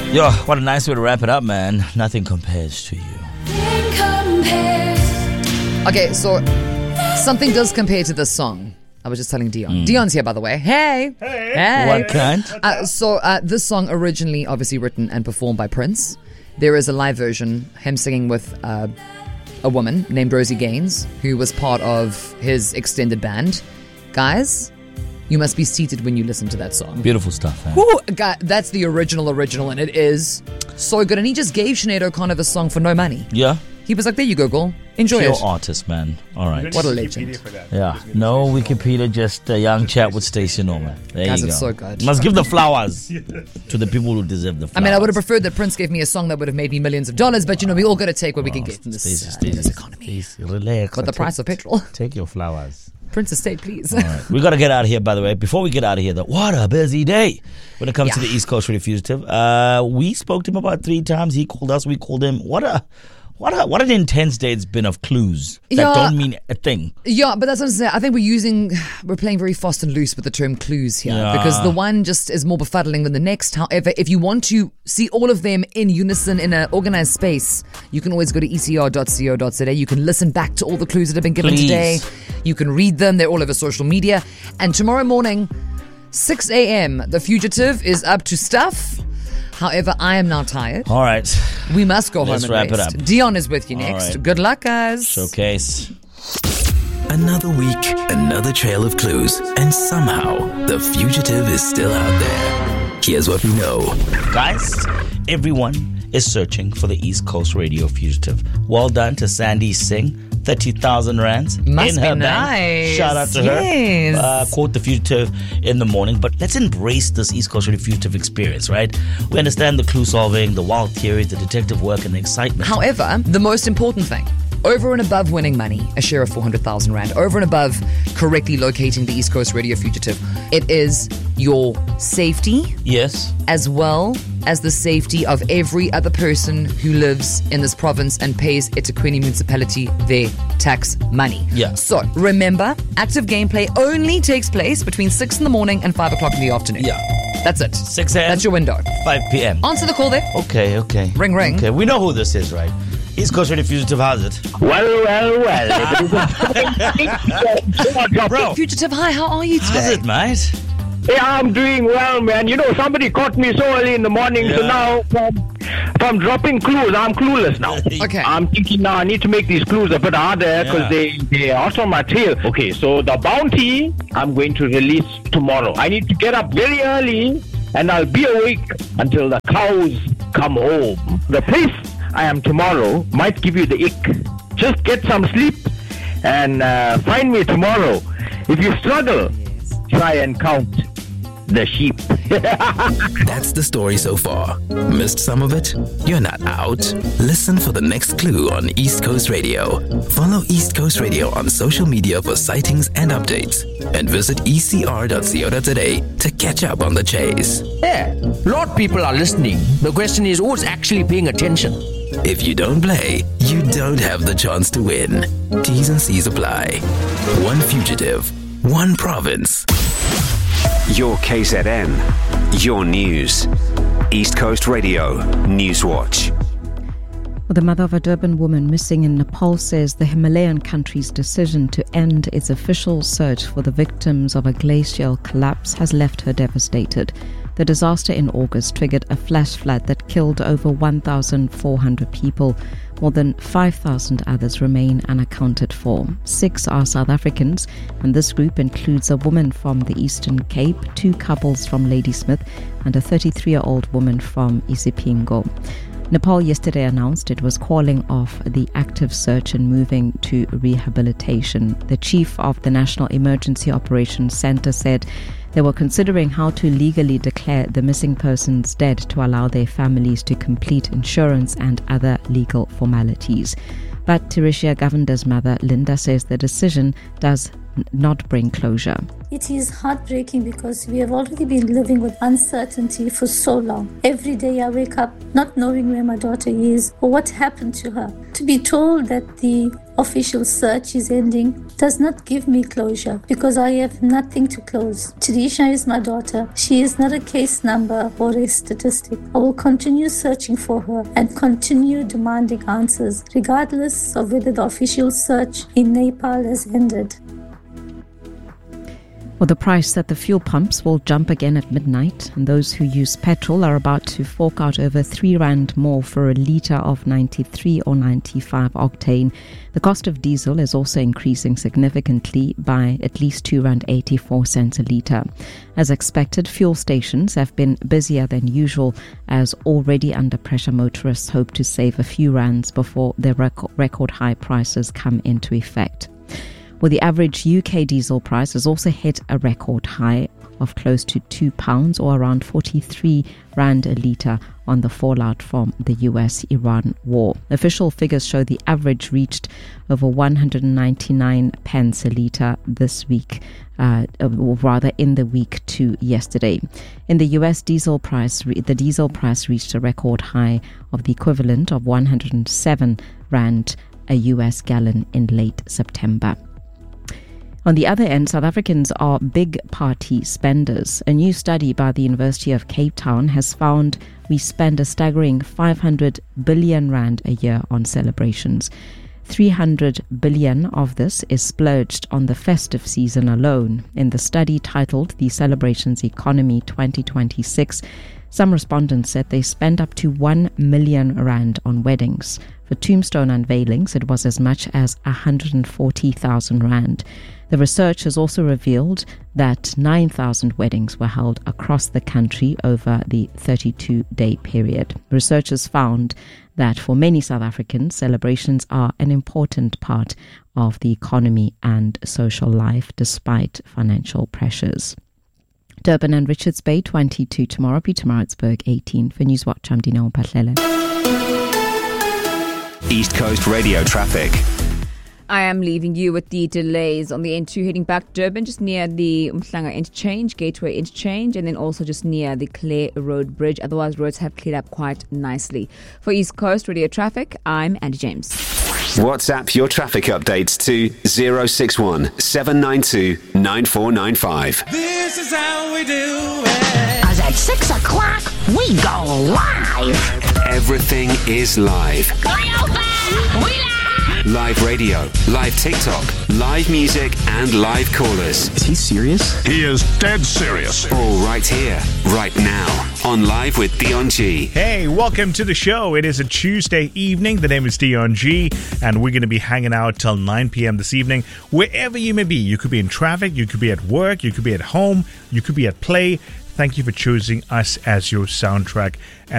Yo, what a nice way to wrap it up, man. Nothing compares to you. Okay, so something does compare to this song. I was just telling Dion. Dion's here, by the way. Hey. What kind? This song originally obviously written and performed by Prince. There is a live version, him singing with a woman named Rosie Gaines, who was part of his extended band. Guys, you must be seated when you listen to that song. Beautiful stuff, man. Woo, God, that's the original, and it is so good. And he just gave Sinead O'Connor the song for no money. Yeah. He was like, there you go, girl. Enjoy Pure it. artist, man. All right. What a legend. Yeah. No Wikipedia, just a young chat with Stacey Norman. There Guys, you go. it's so good. Must give the flowers to the people who deserve the flowers. I mean, I would have preferred that Prince gave me a song that would have made me millions of dollars, but we all got to take what we can get in this economy. Stacey, relax. But the price of petrol. Take your flowers. Prince Estate, please. All right. We got to get out of here, by the way. Before we get out of here, though, what a busy day when it comes to the East Coast Radio Fugitive. We spoke to him about 3 times. He called us. We called him. What an intense day it's been of clues that don't mean a thing. Yeah, but that's what I'm saying. I think we're playing very fast and loose with the term clues here because the one just is more befuddling than the next. However, if you want to see all of them in unison in an organized space, you can always go to ecr.co.za. You can listen back to all the clues that have been given today. You can read them. They're all over social media. And tomorrow morning, 6 a.m., The Fugitive is up to stuff. However, I am now tired. All right. We must go Let's home and wrap rest. it up. Dion is with you next. Right. Good luck, guys. Showcase. Another week, another trail of clues, and somehow the fugitive is still out there. Here's what we know. Guys, everyone is searching for the East Coast Radio Fugitive. Well done to Sandy Singh. 30,000 rands Must in her be bank. nice. Shout out to her. Quote the fugitive in the morning. But let's embrace this East Coast Radio Fugitive experience, right? We understand the clue solving, the wild theories, the detective work, and the excitement. However, the most important thing, over and above winning money, a share of 400,000 rand, over and above correctly locating the East Coast Radio Fugitive, it is your safety. Yes. As well as the safety of every other person who lives in this province and pays eThekwini municipality their tax money. Yeah. So remember, active gameplay only takes place between 6 in the morning and 5 o'clock in the afternoon. Yeah. That's it. 6 a.m. That's your window. 5 p.m. Answer the call there. Okay. Ring, ring. Okay, we know who this is, right? East Coast Radio Fugitive, how's it? Well. Bro, Fugitive, hi, how are you today? how's it, mate? Yeah, I'm doing well, man. Somebody caught me so early in the morning, so now from dropping clues, I'm clueless now. Okay. I'm thinking now I need to make these clues a bit harder because they are hot on my tail. Okay, so the bounty I'm going to release tomorrow. I need to get up very early and I'll be awake until the cows come home. The place I am tomorrow might give you the ick. Just get some sleep and find me tomorrow. If you struggle, try and count the sheep. That's the story so far. Missed some of it? You're not out. Listen for the next clue on East Coast Radio. Follow East Coast Radio on social media for sightings and updates. And visit ecr.co.za to catch up on the chase. Yeah, a lot of people are listening. The question is, who's actually paying attention? If you don't play, you don't have the chance to win. T's and C's apply. One fugitive, one province. Your KZN, your news. East Coast Radio, Newswatch. The mother of a Durban woman missing in Nepal says the Himalayan country's decision to end its official search for the victims of a glacial collapse has left her devastated. The disaster in August triggered a flash flood that killed over 1,400 people. More than 5,000 others remain unaccounted for. 6 are South Africans, and this group includes a woman from the Eastern Cape, 2 couples from Ladysmith, and a 33-year-old woman from Isipingo. Nepal yesterday announced it was calling off the active search and moving to rehabilitation. The chief of the National Emergency Operations Center said they were considering how to legally declare the missing persons dead to allow their families to complete insurance and other legal formalities. But Tereshia Govinda's mother, Linda, says the decision does not bring closure. It is heartbreaking because we have already been living with uncertainty for so long. Every day I wake up not knowing where my daughter is or what happened to her. To be told that the official search is ending does not give me closure because I have nothing to close. Tarisha is my daughter. She is not a case number or a statistic. I will continue searching for her and continue demanding answers regardless of whether the official search in Nepal has ended. Well, the price at the fuel pumps will jump again at midnight, and those who use petrol are about to fork out over R3 more for a litre of 93 or 95 octane. The cost of diesel is also increasing significantly by at least R2.84 a litre. As expected, fuel stations have been busier than usual as already under pressure motorists hope to save a few rands before their record high prices come into effect. Well, the average UK diesel price has also hit a record high of close to £2 or around 43 rand a litre on the fallout from the US-Iran war. Official figures show the average reached over 199 pence a litre this week, or rather in the week to yesterday. In the US, the diesel price reached a record high of the equivalent of 107 rand a US gallon in late September. On the other end, South Africans are big party spenders. A new study by the University of Cape Town has found we spend a staggering 500 billion rand a year on celebrations. 300 billion of this is splurged on the festive season alone. In the study titled The Celebrations Economy 2026, some respondents said they spend up to 1 million rand on weddings. For tombstone unveilings, it was as much as 140,000 rand. The research has also revealed that 9,000 weddings were held across the country over the 32-day period. Researchers found that for many South Africans, celebrations are an important part of the economy and social life despite financial pressures. Durban and Richards Bay 22 tomorrow, Pietermaritzburg 18. For Newswatch, I'm Dina Opatlele. East Coast Radio traffic. I am leaving you with the delays on the N2 heading back to Durban, just near the Umhlanga interchange, Gateway interchange, and then also just near the Clare Road Bridge. Otherwise, roads have cleared up quite nicely. For East Coast Radio Traffic, I'm Andy James. WhatsApp your traffic updates to 061 792 9495. This is how we do it. Cause at 6 o'clock, we go live. Everything is live. We live. Live radio, live TikTok, live music, and live callers. Is he serious? He is dead serious. All right here, right now, on Live with Dion G. Hey, welcome to the show. It is a Tuesday evening. The name is Dion G, and we're going to be hanging out till 9 p.m. this evening. Wherever you may be, you could be in traffic, you could be at work, you could be at home, you could be at play. Thank you for choosing us as your soundtrack.